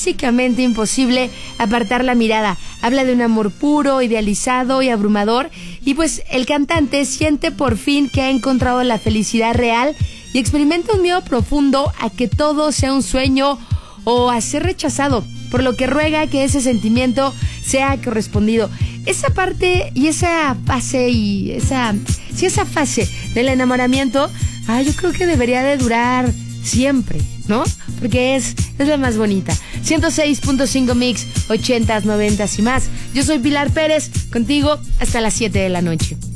básicamente imposible apartar la mirada. Habla de un amor puro, idealizado y abrumador. Y pues el cantante siente por fin que ha encontrado la felicidad real y experimenta un miedo profundo a que todo sea un sueño o a ser rechazado, por lo que ruega que ese sentimiento sea correspondido. Esa parte y esa fase esa fase del enamoramiento, yo creo que debería de durar siempre, ¿no? Porque es la más bonita. 106.5 Mix, 80s, 90s y más. Yo soy Pilar Pérez, contigo hasta las 7 de la noche.